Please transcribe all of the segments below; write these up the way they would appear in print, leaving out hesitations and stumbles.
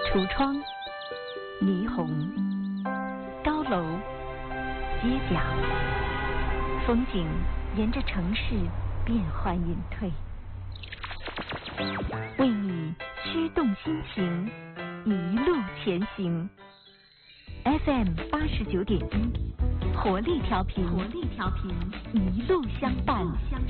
橱窗、霓虹、高楼、街角，风景沿着城市变幻隐退，为你驱动心情，一路前行。FM 89.1，活力调频，一路相伴。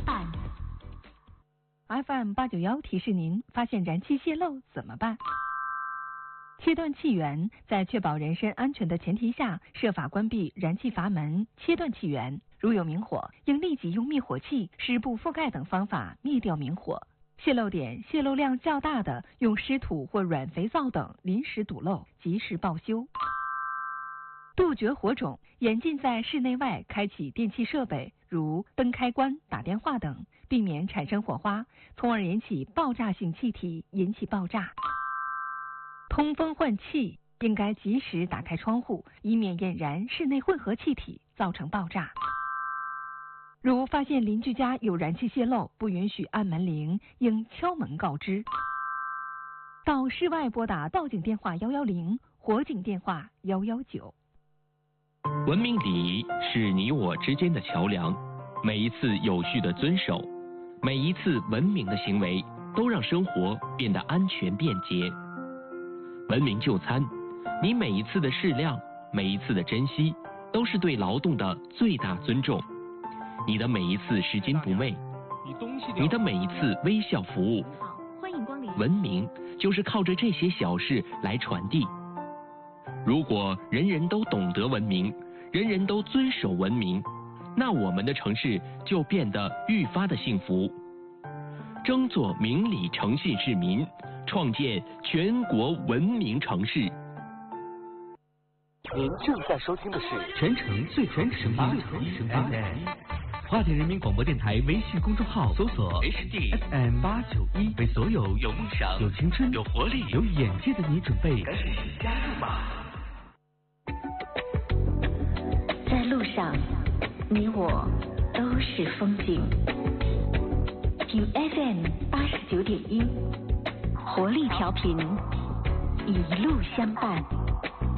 FM 891提示您：发现燃气泄漏怎么办？切断气源，在确保人身安全的前提下，设法关闭燃气阀门，切断气源。如有明火，应立即用灭火器、湿布覆盖等方法灭掉明火。泄漏点、泄漏量较大的，用湿土或软肥皂等临时堵漏，及时报修。杜绝火种，严禁在室内外开启电气设备，如灯开关、打电话等，避免产生火花，从而引起爆炸性气体，引起爆炸。通风换气，应该及时打开窗户，以免引燃室内混合气体，造成爆炸。如发现邻居家有燃气泄漏，不允许按门铃，应敲门告知。到室外拨打报警电话110，火警电话119。 文明礼仪是你我之间的桥梁，每一次有序的遵守，每一次文明的行为，都让生活变得安全便捷。文明就餐，你每一次的适量，每一次的珍惜，都是对劳动的最大尊重。你的每一次拾金不昧，你的每一次微笑服务， 欢迎光临。 文明就是靠着这些小事来传递。如果人人都懂得文明，人人都遵守文明，那我们的城市就变得愈发的幸福。争做明理诚信市民，创建全国文明城市。 您正在收听的是全城最全声音 华典人民广播电台微信公众号，搜索 FM 891，为所有有梦想、有青春、有活力、有眼界的你准备，赶紧加入吧！ 在路上，你我都是风景。听 FM 89.1，活力调频，一路相伴。